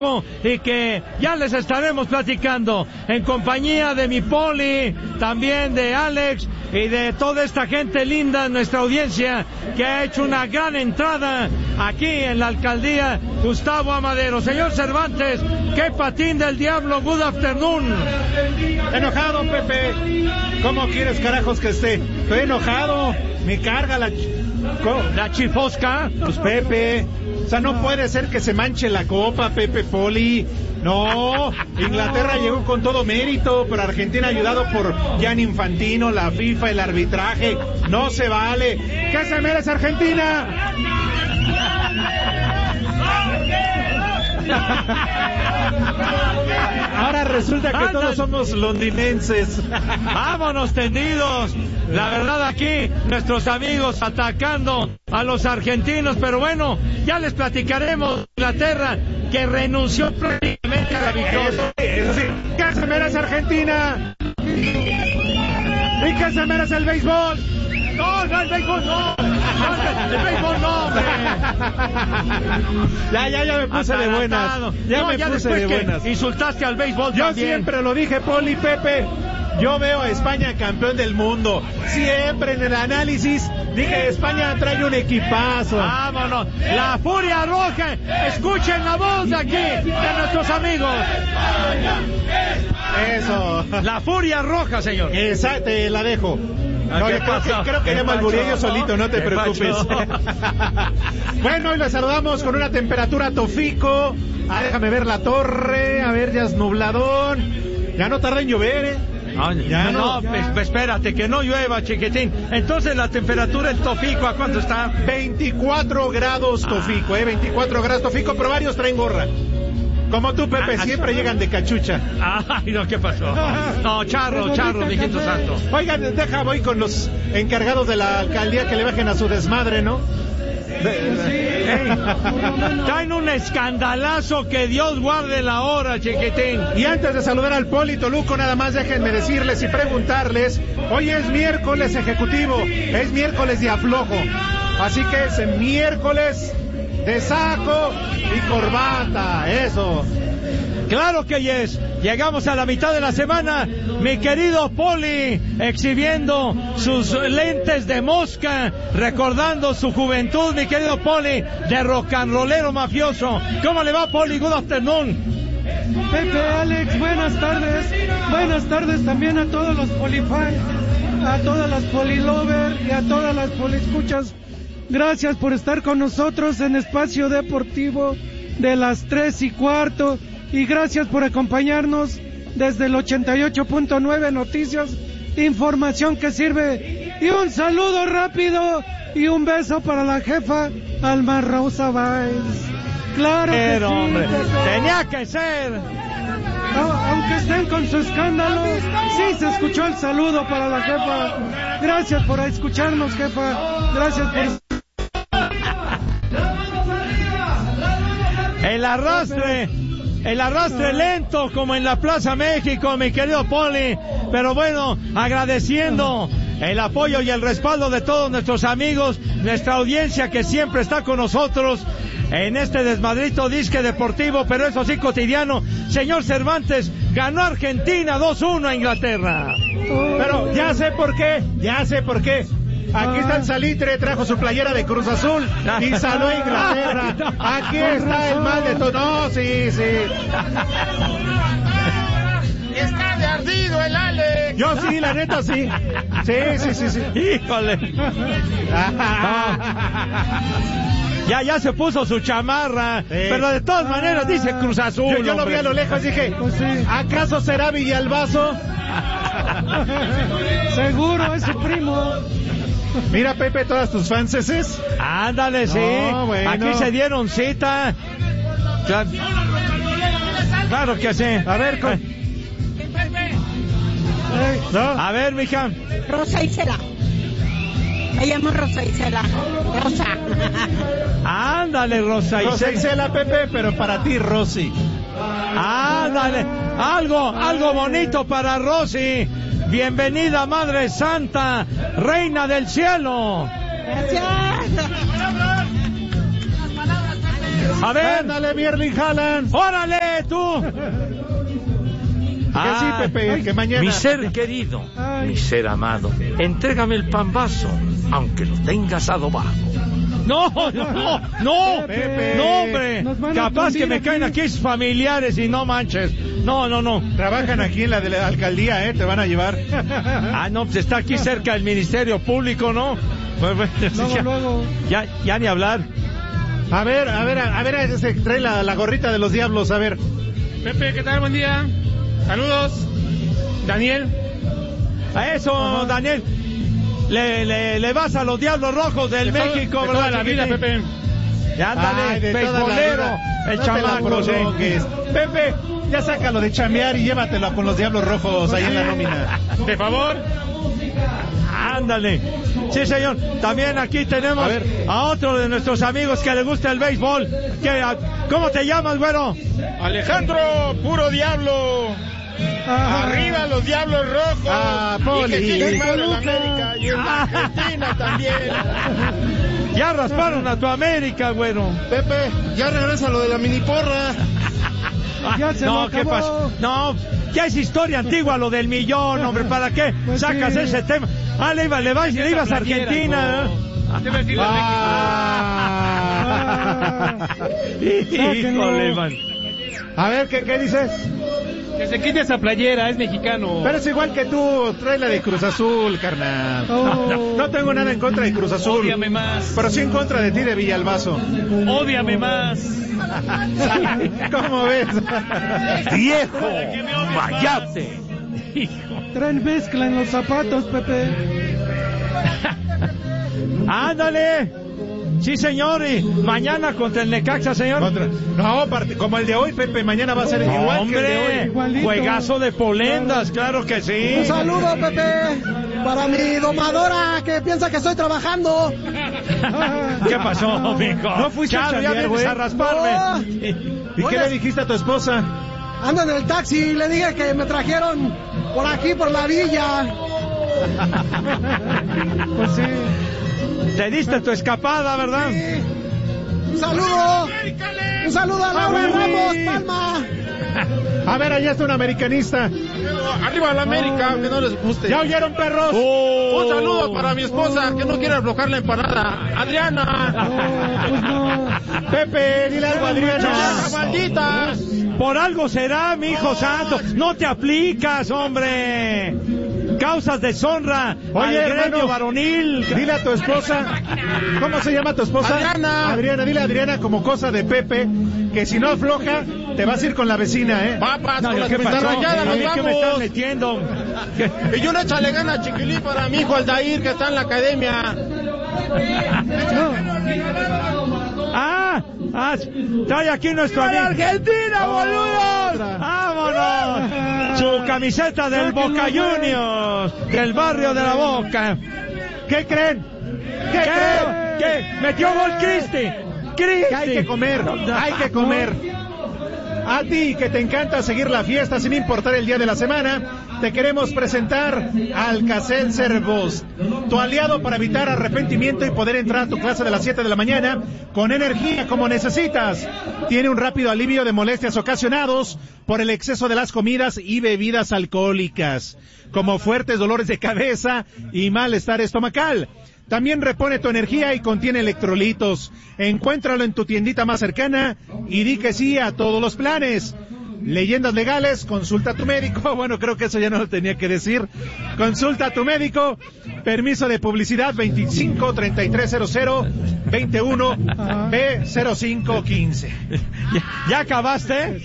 y que ya les estaremos platicando en compañía de mi Poli, también de Alex y de toda esta gente linda, nuestra audiencia que ha hecho una gran entrada aquí en la alcaldía Gustavo Amadero. Señor Cervantes, qué patín del diablo, good afternoon. Enojado, Pepe. ¿Cómo quieres, carajos, que esté? Estoy enojado. Me carga la chifosca. Pues, Pepe, o sea, no puede ser que se manche la copa, Pepe Poli. No, Inglaterra llegó con todo mérito, pero Argentina ayudado por Gianni Infantino, la FIFA, el arbitraje. No se vale. ¿Qué se merece Argentina? Ahora resulta que todos somos londinenses. Vámonos tendidos. La verdad, aquí nuestros amigos atacando a los argentinos, pero bueno, ya les platicaremos. Inglaterra que renunció prácticamente a la victoria. ¿Qué se merece Argentina? ¿Y qué se merece el béisbol? No, el béisbol no. El béisbol no, hombre. Ya me puse de buenas. Ya me puse de buenas. Insultaste al béisbol Yo también. Siempre lo dije, Poli, Pepe. Yo veo a España campeón del mundo. Siempre en el análisis dije, España trae un equipazo. Vámonos. La Furia Roja. Escuchen la voz de aquí, de nuestros amigos. Eso. La Furia Roja, señor. Exacto, la dejo. No, creo que ya me albureé yo solito, no te preocupes. Bueno, hoy les saludamos con una temperatura tofico. Déjame ver la torre, a ver, ya es nubladón. Ya no tarda en llover, ¿eh? Espérate, que no llueva, chiquitín. Entonces la temperatura en Tofico, ¿a cuánto está? 24 grados Tofico, 24 grados Tofico, pero varios traen gorra. Como tú, Pepe, siempre llegan de cachucha. Ay, no, ¿qué pasó? No, charro, mijito santo. Oigan, voy con los encargados de la alcaldía que le bajen a su desmadre, ¿no? Traen un escandalazo, que Dios guarde la hora, chiquitín. Y antes de saludar al Poli Toluco, nada más déjenme decirles y preguntarles, hoy es miércoles ejecutivo, es miércoles de aflojo, así que es miércoles de saco y corbata, eso. Claro que yes. Llegamos a la mitad de la semana, mi querido Poli, exhibiendo sus lentes de mosca, recordando su juventud, mi querido Poli, de rock and rollero mafioso. ¿Cómo le va, Poli? Good afternoon. Pepe, Alex, buenas tardes. Buenas tardes también a todos los polifans, a todas las polilovers y a todas las poliescuchas. Gracias por estar con nosotros en Espacio Deportivo de las 3:15. Y gracias por acompañarnos desde el 88.9 Noticias, información que sirve. Y un saludo rápido y un beso para la jefa Alma Rosa Báez. Claro que sí, hombre, tenía que ser. Aunque estén con su escándalo, sí se escuchó el saludo para la jefa. Gracias por escucharnos, jefa. Gracias por... El arrastre lento como en la Plaza México, mi querido Poli, pero bueno, agradeciendo el apoyo y el respaldo de todos nuestros amigos, nuestra audiencia que siempre está con nosotros en este desmadrito disque deportivo, pero eso sí cotidiano. Señor Cervantes, ganó Argentina 2-1 a Inglaterra. Pero ya sé por qué. Aquí está el Salitre, trajo su playera de Cruz Azul y saló a Inglaterra. Aquí está el mal de todo. No, sí. Está de ardido el Ale. Yo sí, la neta sí. Sí. Híjole. Ya se puso su chamarra, pero de todas maneras dice Cruz Azul. Yo lo vi a lo lejos, dije, ¿acaso será Villalbazo? Seguro, es su primo. Mira, Pepe, todas tus fanses. Ándale, sí. No, bueno. Aquí se dieron cita. Claro que sí. A ver, ¿no? A ver, mija. Rosa Isela. Me llamo Rosa Isela. Rosa. Ándale, Rosa Isela, Pepe, pero para ti, Rosy. Ándale. Algo bonito para Rosy. Bienvenida, Madre Santa, Reina del Cielo. Gracias. A ver. Ándale, mi Erling Haaland. ¡Órale, tú! Que sí, Pepe, que mañana. Mi ser querido, mi ser amado, entrégame el pambazo, aunque lo tengas adobado. No, Pepe. no, hombre. Capaz que me caen aquí sus familiares y no manches. No. Trabajan aquí en la de la alcaldía, te van a llevar. No, pues está aquí cerca del Ministerio Público, ¿no? Luego. Ya ni hablar. A ver, ese trae la gorrita de los diablos, a ver. Pepe, ¿qué tal? Buen día. Saludos. Daniel. A eso, Daniel. Le vas a los Diablos Rojos del México, ¿verdad? Toda la vida, Pepe. Ya ándale, beisbolero, el chamaco, sí. Pepe, ya sácalo de chambear y llévatelo con los Diablos Rojos ahí en la nómina. De favor. Ándale. Sí, señor. También aquí tenemos a otro de nuestros amigos que le gusta el béisbol. ¿Cómo te llamas, güero? Alejandro, puro diablo. Arriba los Diablos Rojos. Poli. Y que sigue mal en América y en Argentina también. Ya rasparon a tu América, güero. Pepe, ya regresa lo de la mini porra. Ya se lo ¿qué acabó. pasó? No, ya es historia antigua lo del millón, hombre. ¿Para qué sacas ese tema? Le ibas a Argentina. Híjole, man. A ver, ¿qué dices? Que se quite esa playera, es mexicano. Pero es igual que tú, trae la de Cruz Azul, carnal. No tengo nada en contra de Cruz Azul. Ódiame más. Pero sí en contra de ti de Villalbazo. Ódiame más. ¿Cómo ves? ¡Viejo! ¡Mayate! Traen mezcla en los zapatos, Pepe. ¡Ándale! Sí, señor, y mañana contra el Necaxa, señor. Como el de hoy, Pepe, mañana va a ser igual que el de hoy. Igualito. Juegazo de polendas, claro que sí. Un saludo, Pepe, para mi domadora que piensa que estoy trabajando. ¿Qué pasó, mijo? No fuiste a ya chambear, vienes güey. a rasparme. No. ¿Y qué le dijiste a tu esposa? Ando en el taxi, le dije que me trajeron por aquí, por la villa. Pues sí. Te diste tu escapada, ¿verdad? Sí. Un saludo a Laura Ramos, Palma. A ver, allá está un americanista. Arriba la América, aunque no les guste. ¿Ya oyeron, perros? Un saludo para mi esposa que no quiere aflojar la empanada. Adriana. Pues no. Pepe, dile algo a Adriana. Maldita. Por algo será, mi hijo santo. No te aplicas, hombre. Causas deshonra al gremio varonil. Dile a tu esposa. ¿Cómo se llama tu esposa? Adriana. Dile a Adriana como cosa de Pepe que si no afloja te vas a ir con la vecina, Papas, con la ¿qué pasó? rayada nos ¿Qué me estás vamos. metiendo? Y yo no échale gana, chiquilí, para mi hijo Aldair, que está en la academia. Trae aquí nuestro amigo. ¡Argentina, boludos! ¡Vámonos! Su camiseta del Boca Juniors, del barrio de la Boca. ¿Qué creen? ¿Qué? Metió gol Cristi. Que hay que comer. A ti que te encanta seguir la fiesta sin importar el día de la semana, te queremos presentar Alka-Seltzer Boost, tu aliado para evitar arrepentimiento y poder entrar a tu clase de las 7 de la mañana con energía como necesitas. Tiene un rápido alivio de molestias ocasionados por el exceso de las comidas y bebidas alcohólicas, como fuertes dolores de cabeza y malestar estomacal. También repone tu energía y contiene electrolitos. Encuéntralo en tu tiendita más cercana y di que sí a todos los planes. Leyendas legales, consulta a tu médico. Bueno, creo que eso ya no lo tenía que decir. Consulta a tu médico. Permiso de publicidad 25-3300-21-B0515. ¿Ya acabaste?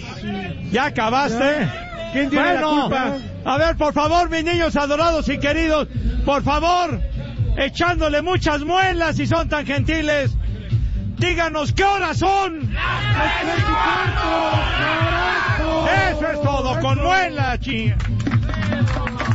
¿Quién tiene la culpa? A ver, por favor, mis niños adorados y queridos, por favor, echándole muchas muelas si son tan gentiles, díganos qué horas son. Eso es todo, con muela, chinga.